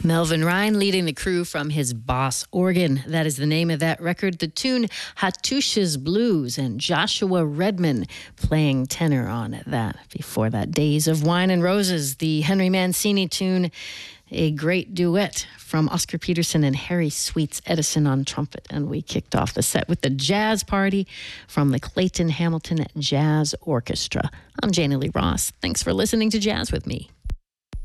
Melvin Ryan leading the crew from his Boss organ. That is the name of that record. The tune Hattusha's Blues, and Joshua Redman playing tenor on that. Before that, Days of Wine and Roses, the Henry Mancini tune, a great duet from Oscar Peterson and Harry Sweets Edison on trumpet. And we kicked off the set with the Jazz Party from the Clayton Hamilton Jazz Orchestra. I'm Janie Lee Ross. Thanks for listening to Jazz with Me.